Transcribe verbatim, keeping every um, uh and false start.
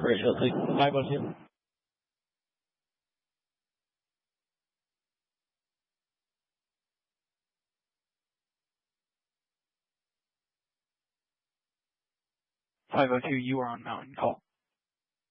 Rachel, take five oh two. five oh two, you are on mountain call.